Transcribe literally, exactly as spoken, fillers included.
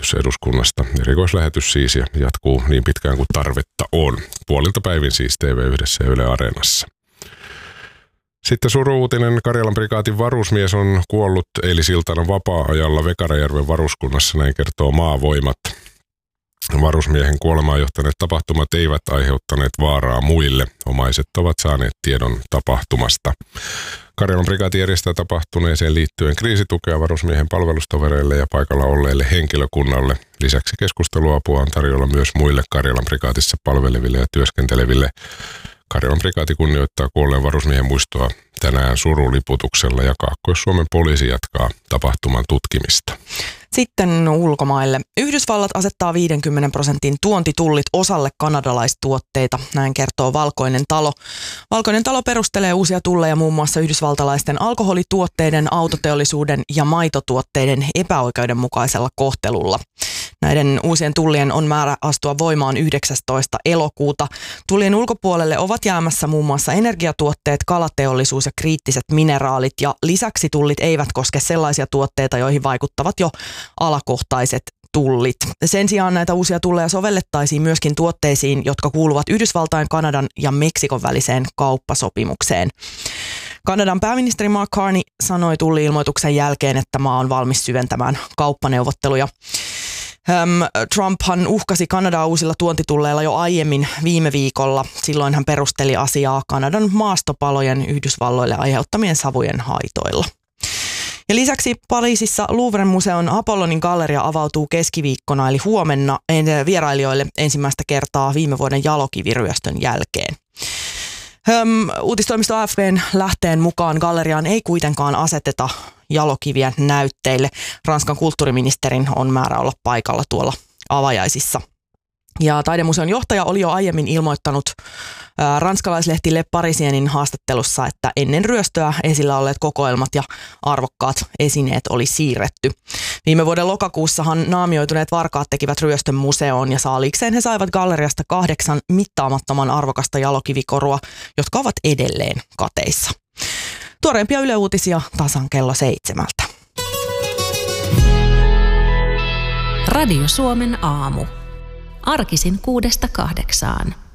lähetys eduskunnasta. Erikoislähetys siis ja jatkuu niin pitkään kuin tarvetta on. Puolilta päivin siis T V yhdessä ja Yle Areenassa. Sitten suru-uutinen. Karjalan prikaatin varusmies on kuollut eilisiltana vapaa-ajalla Vekarajärven varuskunnassa, näin kertoo Maavoimat. Varusmiehen kuolemaan johtaneet tapahtumat eivät aiheuttaneet vaaraa muille. Omaiset ovat saaneet tiedon tapahtumasta. Karjalan prikaati järjestää tapahtuneeseen liittyen kriisitukea varusmiehen palvelustovereille ja paikalla olleille henkilökunnalle. Lisäksi keskusteluapua on tarjolla myös muille Karjalan prikaatissa palveleville ja työskenteleville. Karjalan prikaati kunnioittaa kuolleen varusmiehen muistoa tänään suruliputuksella ja Kaakkois-Suomen poliisi jatkaa tapahtuman tutkimista. Sitten ulkomaille. Yhdysvallat asettaa viidenkymmenen prosentin tuontitullit osalle kanadalaistuotteita, näin kertoo Valkoinen talo. Valkoinen talo perustelee uusia tulleja muun muassa yhdysvaltalaisten alkoholituotteiden, autoteollisuuden ja maitotuotteiden epäoikeudenmukaisella kohtelulla. Näiden uusien tullien on määrä astua voimaan yhdeksästoista elokuuta. Tullien ulkopuolelle ovat jäämässä muun muassa energiatuotteet, kalateollisuus ja kriittiset mineraalit. Ja lisäksi tullit eivät koske sellaisia tuotteita, joihin vaikuttavat jo alakohtaiset tullit. Sen sijaan näitä uusia tulleja sovellettaisiin myöskin tuotteisiin, jotka kuuluvat Yhdysvaltain, Kanadan ja Meksikon väliseen kauppasopimukseen. Kanadan pääministeri Mark Carney sanoi tulli-ilmoituksen jälkeen, että maa on valmis syventämään kauppaneuvotteluja. Trumphan uhkasi Kanadaa uusilla tuontitulleilla jo aiemmin viime viikolla. Silloin hän perusteli asiaa Kanadan maastopalojen Yhdysvalloille aiheuttamien savujen haitoilla. Ja lisäksi Pariisissa Louvren museon Apollonin galleria avautuu keskiviikkona eli huomenna vierailijoille ensimmäistä kertaa viime vuoden jalokiviryöstön jälkeen. Höm, uutistoimisto A F P:n lähteen mukaan galleriaan ei kuitenkaan aseteta jalokiviä näytteille. Ranskan kulttuuriministerin on määrä olla paikalla tuolla avajaisissa. Ja taidemuseon johtaja oli jo aiemmin ilmoittanut ää, ranskalaislehti Le Parisienin haastattelussa, että ennen ryöstöä esillä olleet kokoelmat ja arvokkaat esineet oli siirretty. Viime vuoden lokakuussahan naamioituneet varkaat tekivät ryöstön museoon ja saaliikseen he saivat galleriasta kahdeksan mittaamattoman arvokasta jalokivikorua, jotka ovat edelleen kateissa. Tuoreimpia Yle Uutisia tasan kello seitsemältä. Radio Suomen aamu. Arkisin kuudesta kahdeksaan.